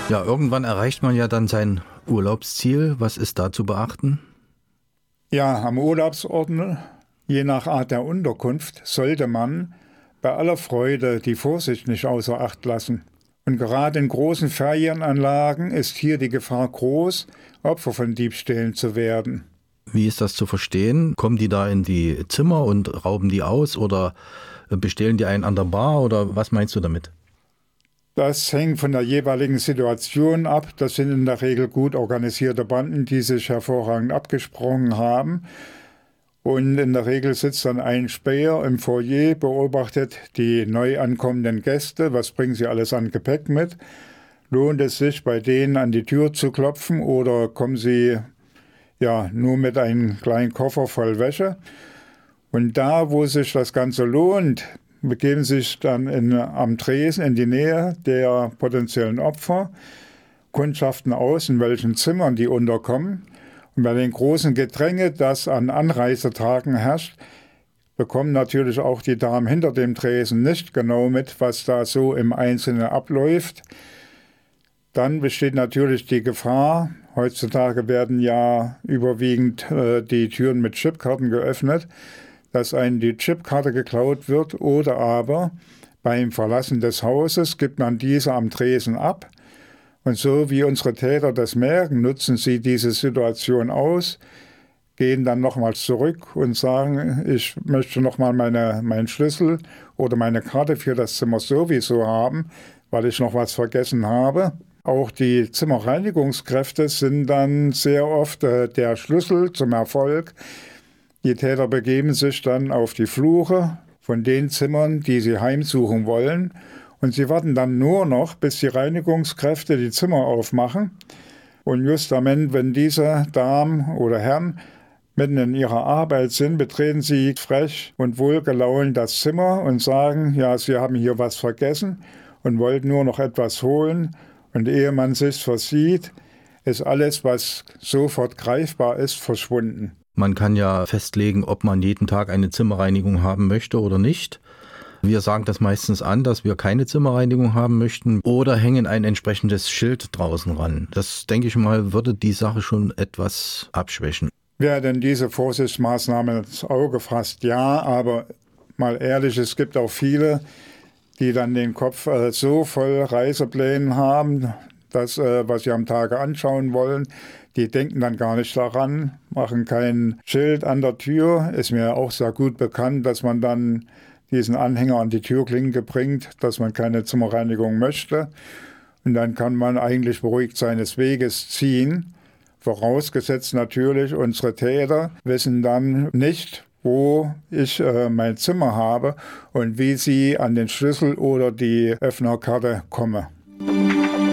Ja, irgendwann erreicht man ja dann sein Urlaubsziel. Was ist da zu beachten? Ja, am Urlaubsort, je nach Art der Unterkunft, sollte man bei aller Freude die Vorsicht nicht außer Acht lassen. Und gerade in großen Ferienanlagen ist hier die Gefahr groß, Opfer von Diebstählen zu werden. Wie ist das zu verstehen? Kommen die da in die Zimmer und rauben die aus oder bestehlen die einen an der Bar oder was meinst du damit? Das hängt von der jeweiligen Situation ab. Das sind in der Regel gut organisierte Banden, die sich hervorragend abgesprochen haben. Und in der Regel sitzt dann ein Späher im Foyer, beobachtet die neu ankommenden Gäste. Was bringen sie alles an Gepäck mit? Lohnt es sich, bei denen an die Tür zu klopfen oder kommen sie nur mit einem kleinen Koffer voll Wäsche? Und da, wo sich das Ganze lohnt, begeben sich dann am Tresen in die Nähe der potenziellen Opfer, kundschaften aus, in welchen Zimmern die unterkommen. Und bei den großen Gedränge, das an Anreisetagen herrscht, bekommen natürlich auch die Damen hinter dem Tresen nicht genau mit, was da so im Einzelnen abläuft. Dann besteht natürlich die Gefahr, heutzutage werden ja überwiegend die Türen mit Chipkarten geöffnet, dass einem die Chipkarte geklaut wird oder aber beim Verlassen des Hauses gibt man diese am Tresen ab. Und so wie unsere Täter das merken, nutzen sie diese Situation aus, gehen dann nochmals zurück und sagen, ich möchte nochmal meinen Schlüssel oder meine Karte für das Zimmer sowieso haben, weil ich noch was vergessen habe. Auch die Zimmerreinigungskräfte sind dann sehr oft der Schlüssel zum Erfolg. Die Täter begeben sich dann auf die Flure von den Zimmern, die sie heimsuchen wollen. Und sie warten dann nur noch, bis die Reinigungskräfte die Zimmer aufmachen. Und justament, wenn diese Damen oder Herren mitten in ihrer Arbeit sind, betreten sie frech und wohlgelaunt das Zimmer und sagen, ja, sie haben hier was vergessen und wollten nur noch etwas holen. Und ehe man sich's versieht, ist alles, was sofort greifbar ist, verschwunden. Man kann ja festlegen, ob man jeden Tag eine Zimmerreinigung haben möchte oder nicht. Wir sagen das meistens an, dass wir keine Zimmerreinigung haben möchten oder hängen ein entsprechendes Schild draußen ran. Das, denke ich mal, würde die Sache schon etwas abschwächen. Wer denn diese Vorsichtsmaßnahmen ins Auge fasst, ja, aber mal ehrlich, es gibt auch viele, die dann den Kopf so voll Reiseplänen haben, das, was sie am Tage anschauen wollen. Die denken dann gar nicht daran, machen kein Schild an der Tür. Ist mir auch sehr gut bekannt, dass man dann diesen Anhänger an die Türklinke bringt, dass man keine Zimmerreinigung möchte. Und dann kann man eigentlich beruhigt seines Weges ziehen. Vorausgesetzt natürlich, unsere Täter wissen dann nicht, wo ich mein Zimmer habe und wie sie an den Schlüssel oder die Öffnerkarte komme.